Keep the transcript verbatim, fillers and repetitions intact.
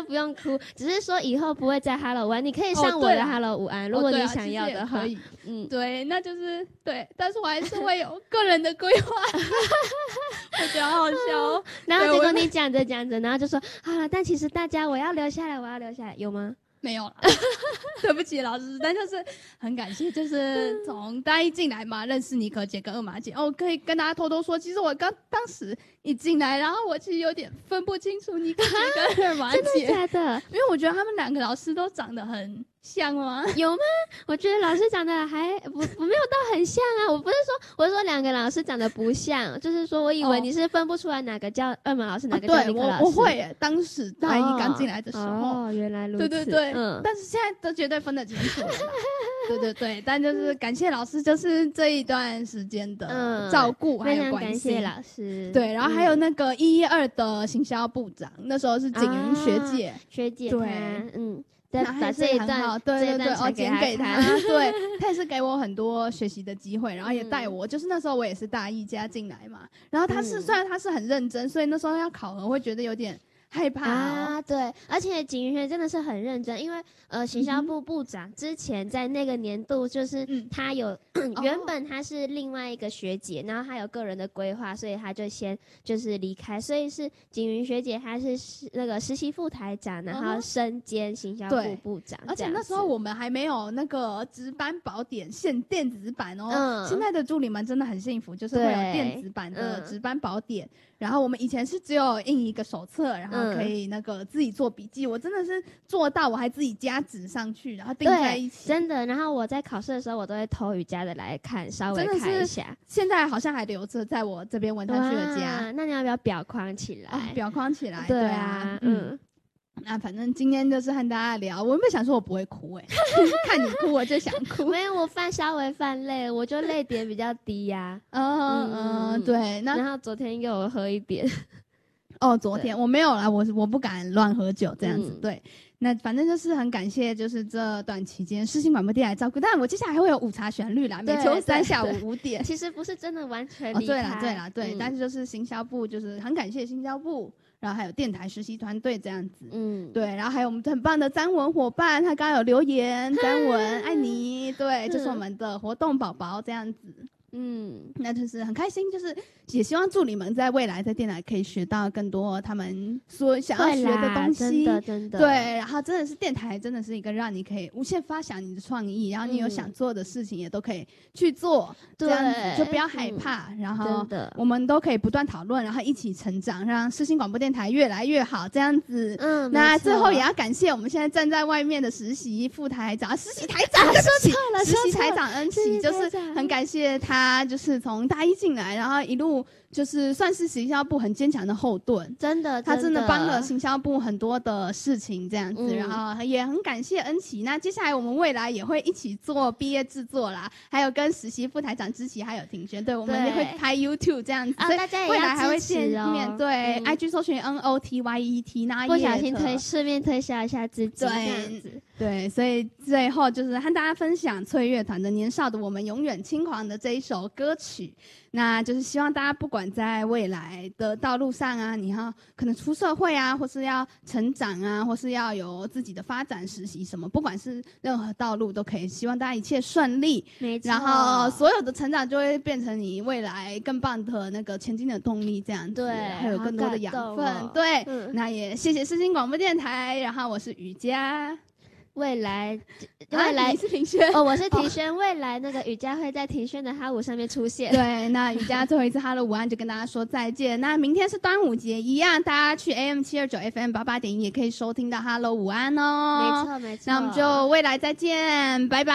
不用哭，只是说以后不会再 Hello 午安，你可以上我的 Hello 午安，如果你想要的话。 可以， 嗯， 对，那就是对，但是我还是会有个人的规划，我觉得好好笑哦。 然后结果你讲着讲着，然后就说好了，但其实大家我要留下来，我要留下来，有吗？ 没有了，对不起老师，但就是很感谢，就是从大一进来嘛，认识妮可姐跟二马姐，哦，可以跟大家偷偷说，其实我刚当时一进来，然后我其实有点分不清楚妮可姐跟二马姐， 真的假的？ 因为我觉得他们两个老师都长得很像吗？ 有吗？我觉得老师长得还不不没有到很像啊。我不是说，我是说两个老师长得不像，就是说我以为你是分不出来哪个叫二马老师，哪个叫妮可老师。 对，我我会耶，当时大一刚进来的时候。 哦，原来如此。 对对对， 嗯， 但是现在都绝对分得清楚了。对对对，但就是感谢老师，就是这一段时间的照顾还有关心。 非常感谢老师。 对，然后还有那个一一二的行销部长，那时候是景云学姐， 学姐对， 嗯。 把这一段对对对哦剪给他，对，他也是给我很多学习的机会，然后也带我，就是那时候我也是大一加进来嘛，然后他是虽然他是很认真，所以那时候要考核会觉得有点害怕、哦、 啊，对，而且景云学真的是很认真，因为呃，行销部部长之前在那个年度就是他有、嗯、原本他是另外一个学姐，然后他有个人的规划，所以他就先就是离开，所以是景云学姐她是那个实习副台长，然后身兼行销部部长， 而且那时候我们还没有那个值班宝典现电子版哦、嗯，现在的助理们真的很幸福，就是会有电子版的值班宝典，然后我们以前是只有印一个手册，然后可以那个自己做笔记，我真的是做到，我还自己加纸上去，然后订在一起， 真的。然后我在考试的时候，我都会偷瑜伽的来看，稍微看一下。 现在好像还留着在我这边文山区的家。 那你要不要裱框起来？ 哦、裱框起来， 对啊， 对啊嗯。那反正今天就是和大家聊，我原本想说我不会哭哎、欸，看你哭我就想哭。 没有，我犯稍微犯泪，我就泪点比较低呀、 啊。嗯嗯，对。那然后昨天又有喝一点。 哦，昨天我没有啦，我我不敢乱喝酒这样子、嗯。对，那反正就是很感谢，就是这段期间世新广播电台照顾。当然，我接下来还会有午茶旋律啦，每周三下午五点。 其实不是真的完全离开。 哦，对啦，对啦，对、嗯。但是就是行销部，就是很感谢行销部。然后还有电台实习团队这样子，嗯，对，然后还有我们很棒的詹文伙伴，他刚刚有留言，詹文爱你，对，就是我们的活动宝宝这样子，嗯，那就是很开心，就是也希望助理们在未来在电台可以学到更多他们所想要学的东西， 真的真的， 对，然后真的是电台真的是一个让你可以无限发想你的创意，然后你有想做的事情也都可以去做，这样子就不要害怕，然后我们都可以不断讨论，然后一起成长，让世新广播电台越来越好，这样子。嗯，那最后也要感谢我们现在站在外面的实习副台长、实习台长， 说错了， 实习台长恩琪，就是很感谢他，就是从大一进来，然后一路。就是算是行销部很坚强的后盾， 真的， 他真的帮了行销部很多的事情，这样子、嗯，然后也很感谢恩琪。那接下来我们未来也会一起做毕业制作啦，还有跟实习副台长之琪还有庭轩，对，我们也会拍 YouTube 这样子， 哦、 所以大家也未来还会见面。 哦、 对、 嗯、 ，I G 搜寻 N O T Y E T， 那不小心推顺便推销一下自己， 对，对，所以最后就是和大家分享翠乐团的《年少的我们永远轻狂》的这一首歌曲。那就是希望大家不管在未来的道路上啊，你要可能出社会啊，或是要成长啊，或是要有自己的发展实习什么，不管是任何道路都可以，希望大家一切顺利。 没错。 然后所有的成长就会变成你未来更棒的那个前进的动力，这样子。 对， 还有更多的养分。 哦、 对、 嗯， 那也谢谢世新广播电台，然后我是瑜伽。 未来，未来、 啊、你是庭轩哦，我是庭轩、哦。未来那个瑜伽会在庭轩的哈舞上面出现。 对，那瑜伽最后一次哈喽午安就跟大家说再见。那明天是端午节，一样大家去 A M 七二九 F M 八八点一也可以收听到哈喽午安哦。 没错没错。 那我们就未来再见，拜拜。